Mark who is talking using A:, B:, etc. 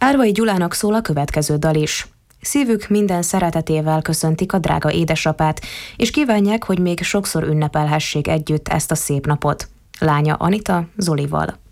A: Árvai Gyulának szól a következő dal is. Szívük minden szeretetével köszöntik a drága édesapát, és kívánják, hogy még sokszor ünnepelhessék együtt ezt a szép napot. Lánya Anita Zolival.